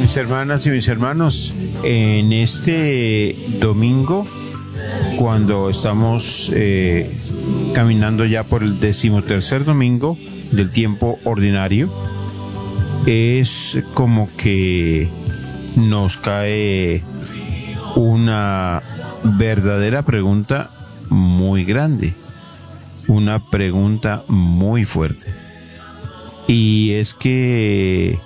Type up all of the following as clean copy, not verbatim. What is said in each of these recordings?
Mis hermanas y mis hermanos, en este domingo, cuando estamos caminando ya por el 13º domingo del tiempo ordinario, es como que nos cae una verdadera pregunta muy grande, una pregunta muy fuerte. Y es que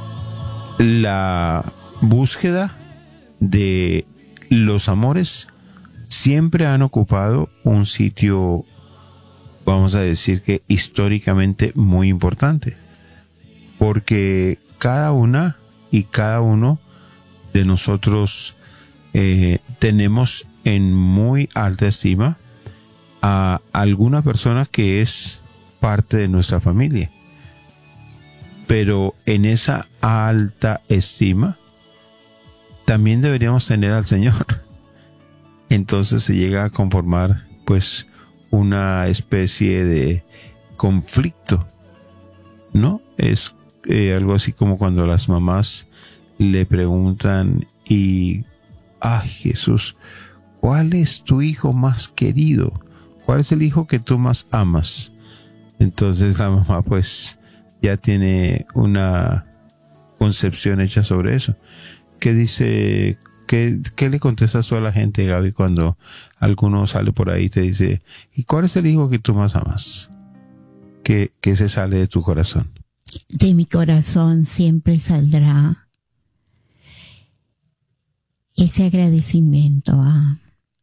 la búsqueda de los amores siempre han ocupado un sitio, vamos a decir que históricamente muy importante, porque cada una y cada uno de nosotros tenemos en muy alta estima a alguna persona que es parte de nuestra familia. Pero en esa alta estima también deberíamos tener al Señor. Entonces se llega a conformar pues una especie de conflicto, ¿no? Es algo así como cuando las mamás le preguntan Jesús, ¿cuál es tu hijo más querido? ¿Cuál es el hijo que tú más amas? Entonces la mamá pues ya tiene una concepción hecha sobre eso. ¿Qué dice? ¿Qué le contestas tú a la gente, Gaby, cuando alguno sale por ahí y te dice, ¿y cuál es el hijo que tú más amas? ¿Qué se sale de tu corazón? De mi corazón siempre saldrá ese agradecimiento a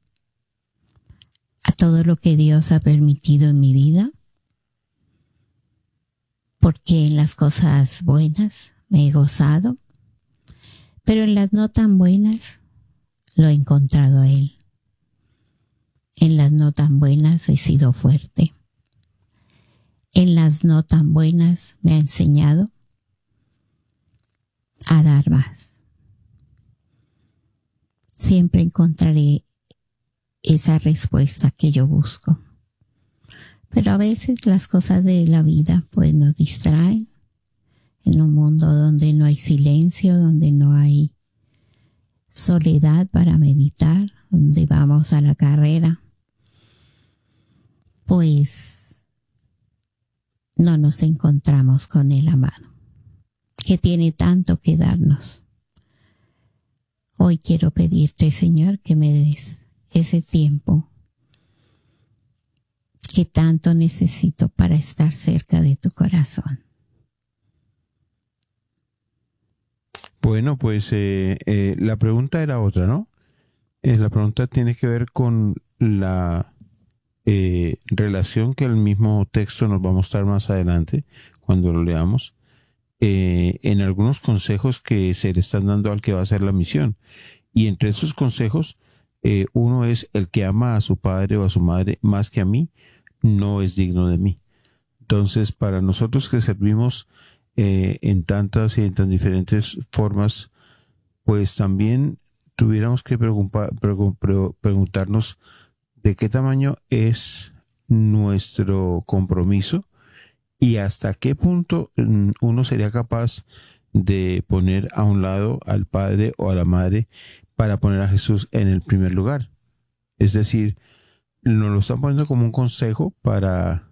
todo lo que Dios ha permitido en mi vida, porque en las cosas buenas me he gozado, pero en las no tan buenas lo he encontrado a Él. En las no tan buenas he sido fuerte. En las no tan buenas me ha enseñado a dar más. Siempre encontraré esa respuesta que yo busco. Pero a veces las cosas de la vida pues nos distraen en un mundo donde no hay silencio, donde no hay soledad para meditar, donde vamos a la carrera, pues no nos encontramos con el amado, que tiene tanto que darnos. Hoy quiero pedirte, Señor, que me des ese tiempo que tanto necesito para estar cerca de tu corazón. Bueno, pues la pregunta era otra, ¿no? La pregunta tiene que ver con la relación que el mismo texto nos va a mostrar más adelante, cuando lo leamos, en algunos consejos que se le están dando al que va a hacer la misión. Y entre esos consejos, uno es: el que ama a su padre o a su madre más que a mí, no es digno de mí. Entonces, para nosotros que servimos en tantas y en tan diferentes formas, pues también tuviéramos que preguntarnos de qué tamaño es nuestro compromiso y hasta qué punto uno sería capaz de poner a un lado al padre o a la madre para poner a Jesús en el primer lugar. Es decir, nos lo están poniendo como un consejo para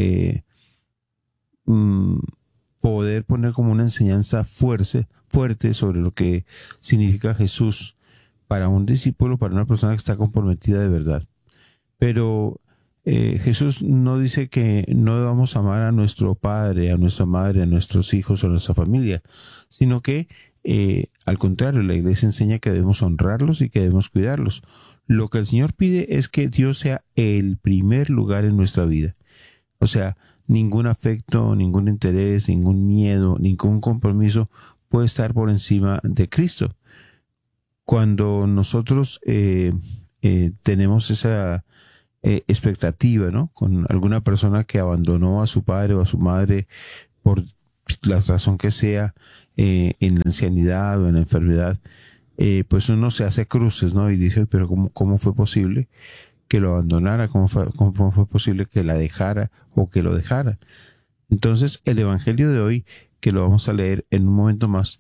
poder poner como una enseñanza fuerte sobre lo que significa Jesús para un discípulo, para una persona que está comprometida de verdad. Pero Jesús no dice que no debamos amar a nuestro padre, a nuestra madre, a nuestros hijos o a nuestra familia, sino que al contrario, la Iglesia enseña que debemos honrarlos y que debemos cuidarlos. Lo que el Señor pide es que Dios sea el primer lugar en nuestra vida. O sea, ningún afecto, ningún interés, ningún miedo, ningún compromiso puede estar por encima de Cristo. Cuando nosotros tenemos esa expectativa, ¿no?, con alguna persona que abandonó a su padre o a su madre por la razón que sea, en la ancianidad o en la enfermedad, pues uno se hace cruces, ¿no? Y dice, pero ¿cómo fue posible que lo abandonara? ¿Cómo fue posible que la dejara o que lo dejara? Entonces, el Evangelio de hoy, que lo vamos a leer en un momento más,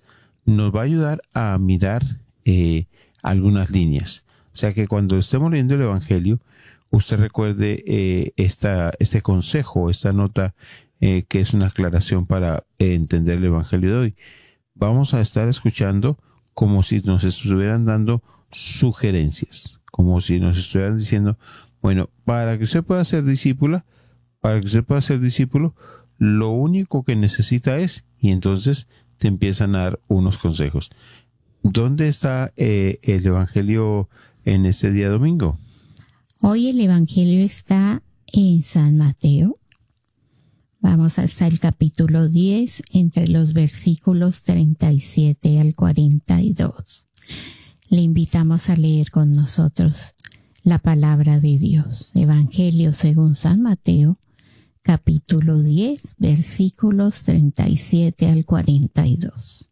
nos va a ayudar a mirar algunas líneas. O sea que cuando estemos leyendo el Evangelio, usted recuerde este consejo, esta nota que es una aclaración para entender el Evangelio de hoy. Vamos a estar escuchando como si nos estuvieran dando sugerencias, como si nos estuvieran diciendo, bueno, para que usted pueda ser discípula, para que usted pueda ser discípulo, lo único que necesita es, y entonces te empiezan a dar unos consejos. ¿Dónde está el Evangelio en este día domingo? Hoy el Evangelio está en San Mateo. Vamos hasta el capítulo 10, entre los versículos 37 al 42. Le invitamos a leer con nosotros la palabra de Dios. Evangelio según San Mateo, capítulo 10, versículos 37 al 42.